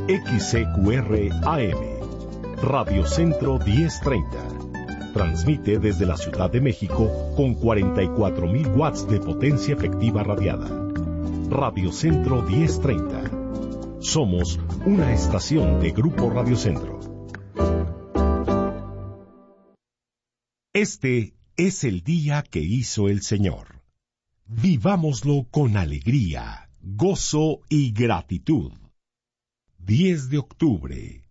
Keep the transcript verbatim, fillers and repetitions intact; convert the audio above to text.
X C Q R A M, Radio Centro diez treinta. Transmite desde la Ciudad de México con cuarenta y cuatro mil watts de potencia efectiva radiada. Radio Centro diez treinta. Somos una estación de Grupo Radio Centro. Este es el día que hizo el Señor. Vivámoslo con alegría, gozo y gratitud. diez de octubre.